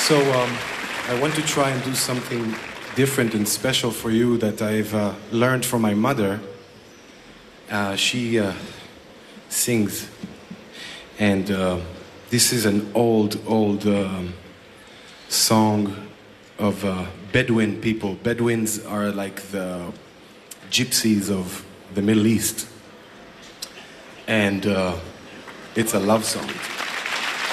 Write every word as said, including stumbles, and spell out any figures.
So um, I want to try and do something different and special for you that I've uh, learned from my mother. Uh, she uh, sings, and uh, this is an old, old um, song of uh, Bedouin people. Bedouins are like the gypsies of the Middle East, and uh, it's a love song.